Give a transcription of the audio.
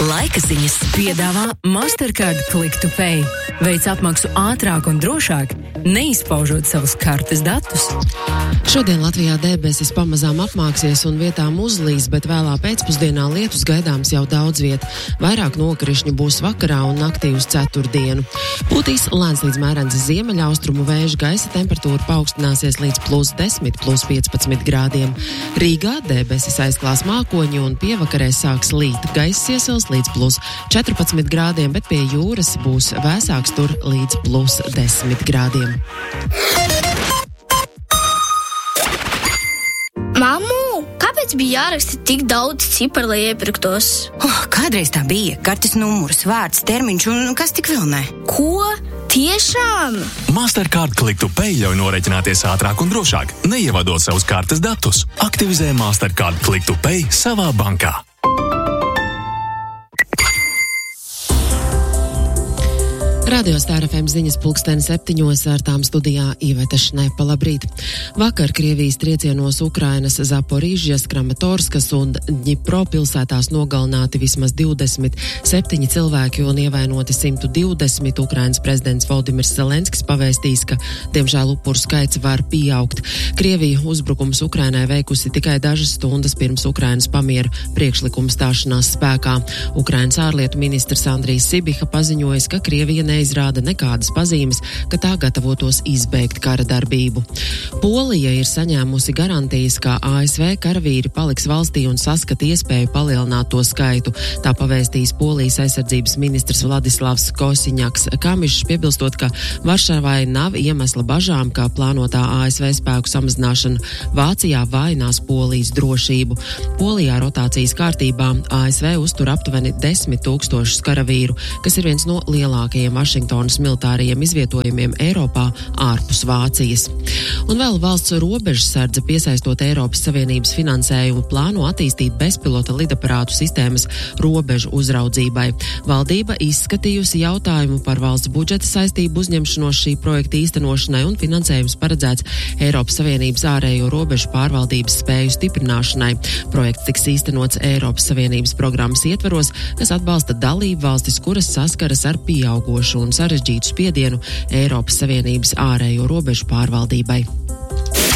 Laika ziņas piedāvā Mastercard Click to Pay. Veic apmaksu ātrāk un drošāk, neizpaužot savus kartes datus. Šodien Latvijā debesis pamazām apmāksies un vietām uzlīs, bet vēlā pēcpusdienā lietus gaidāms jau daudz viet. Vairāk nokrišņu būs vakarā un naktī uz ceturtdienu. Pūtīs lēns līdz mērens ziemeļaustrumu vēju, gaisa temperatūra paaugstināsies līdz +10, +15 grādiem. Rīgā debesis aizklās mākoņi un pievakarē sāks līt. Gaiss iesils līdz +14 grādiem, bet pie jūras būs vēsāks tur līdz +10 grādiem. Mammu, kāpēc bija jāraksta tik daudz ciparu, lai iepirktos? Kādreiz tā bija. Kartes numurs, vārds, termiņš un kas tik vēl ne. Ko? Tiešām? Mastercard Click to Pay ļauj norēķināties ātrāk un drošāk, neievadot savus kartes datus. Aktivizē Mastercard Click to Pay savā bankā. Radio Star FM ziņas 7:00 ar tām studijā Iveta Šnepa. Labrīt! Vakar Krievijas triecienos Ukrainas Zaporīžas, Kramatorskas un Dņipro pilsētās nogalināti vismaz 27 cilvēki un ievainoti 120. Ukrainas prezidents Voldimirs Zelenskis pavēstījis, ka, diemžēl, upuru skaits var pieaugt. Krievija uzbrukums Ukrainai veikusi tikai dažas stundas pirms Ukrainas pamiera priekšlikuma stāšanās spēkā. Ukrainas ārlietu ministrs Andrijs Sibiha paziņojis, ka Krievija neizrāda nekādas pazīmes, ka tā gatavotos izbeigt kara darbību. Polija ir saņēmusi garantijas, ka ASV karavīri paliks valstī un saskata iespēju palielināt to skaitu. Tā pavēstījis Polijas aizsardzības ministrs Vladislavs Kosiņaks Kamišs, piebilstot, ka Varšavai nav iemesla bažām, ka plānotā ASV spēku samazināšana Vācijā vainās Polijas drošību. Polijā rotācijas kārtībā ASV uztur aptuveni 10 000 karavīru, kas ir viens no lielākajiem Vašingtonas militārajiem izvietojumiem Eiropā ārpus Vācijas. Un vēl valsts robežsardze, piesaistot Eiropas Savienības finansējumu, plāno attīstīt bezpilota lidaparātu sistēmas robežu uzraudzībai. Valdība izskatījusi jautājumu par valsts budžeta saistību uzņemšanos šī projekta īstenošanai un finansējums paredzēts Eiropas Savienības ārējo robežu pārvaldības spēju stiprināšanai. Projekts tiks īstenots Eiropas Savienības programmas ietvaros, kas atbalsta dalību valstis, kuras saskaras ar pieaugošu un sarežģītu spiedienu Eiropas Savienības ārējo robežu pārvaldībai.